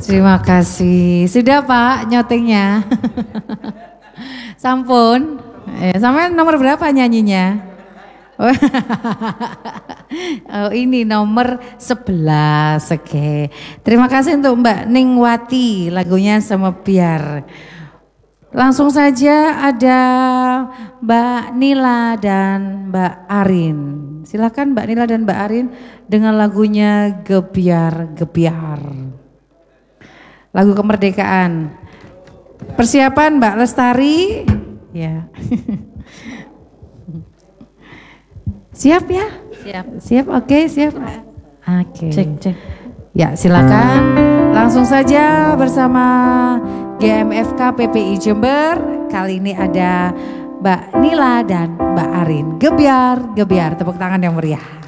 Terima kasih. Sudah Pak nyotingnya? Sampun. Sampai nomor berapa nyanyinya? Oh ini nomor 11. Oke. Terima kasih untuk Mbak Ningwati, lagunya Sama Biar. Langsung saja ada Mbak Nila dan Mbak Arin. Silakan Mbak Nila dan Mbak Arin dengan lagunya Gebiar-Gebiar. Lagu kemerdekaan. Persiapan Mbak Lestari. Ya. Siap ya? Siap. Siap, oke, siap. Oke. Cek. Ya, silakan. Langsung saja bersama GMFK PPI Jember. Kali ini ada Mbak Nila dan Mbak Arin. Gebiar-Gebiar. Tepuk tangan yang meriah.